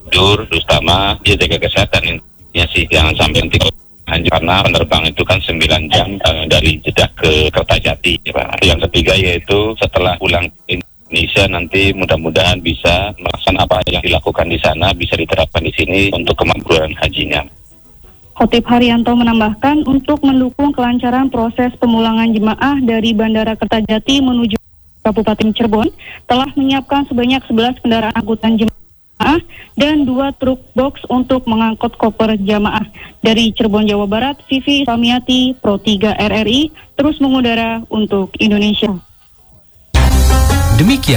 tidur, terutama dia jaga kesehatan ya sih, jangan sampai nanti karena penerbangan itu kan 9 jam dari Jeddah ke Kertajati ya Pak. Yang ketiga yaitu setelah pulang Indonesia nanti mudah-mudahan bisa melaksanakan apa yang dilakukan di sana bisa diterapkan di sini untuk kemabruran hajinya. Khotib Haryanto menambahkan untuk mendukung kelancaran proses pemulangan jemaah dari Bandara Kertajati menuju Kabupaten Cirebon telah menyiapkan sebanyak 11 kendaraan angkutan jemaah dan 2 truk box untuk mengangkut koper jamaah. Dari Cirebon, Jawa Barat, Vivi Famiati, Pro 3 RRI, terus mengudara untuk Indonesia. Demikian